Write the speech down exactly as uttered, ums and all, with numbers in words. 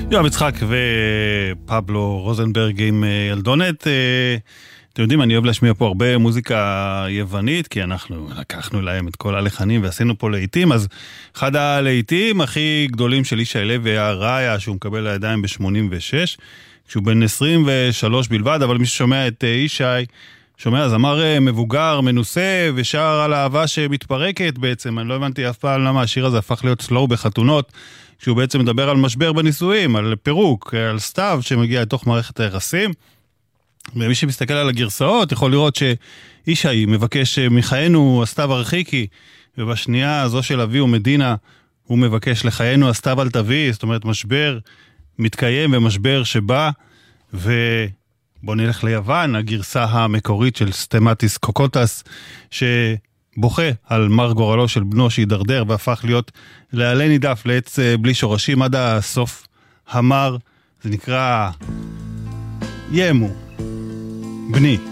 יואב יצחק ופבלו רוזנברג עם ילדונת. אתם יודעים, אני אוהב להשמיע פה הרבה מוזיקה יוונית, כי אנחנו לקחנו להם את כל הלחנים ועשינו פה לעיתים, אז אחד הלעיתים הכי גדולים של ישי לוי היה ראיה, שהוא מקבל לידיים ב-שמונים ושש, כשהוא בן עשרים ושלוש בלבד, אבל מי ששומע את ישי, שומע זמר מבוגר, מנוסה, ושר על האהבה שמתפרקת בעצם. אני לא הבנתי אף פעם למה השיר הזה הפך להיות סלואו בחתונות, כשהוא בעצם מדבר על משבר בנישואים, על פירוק, על סתיו שמגיע לתוך מערכת היחסים. ומי שמסתכל על הגרסאות יכול לראות שישי מבקש מחיינו הסתיו הרחיקי, ובשנייה הזו של אבי ומדינה הוא מבקש לחיינו הסתיו אל תביא, זאת אומרת משבר מתקיים ומשבר שבא. ובוא נלך ליוון, הגרסה המקורית של סטמטיס קוקוטס, שבוכה על מר גורלו של בנו שהידרדר והפך להיות לעלה נידף, לעץ בלי שורשים עד הסוף המר. זה נקרא ימו בני.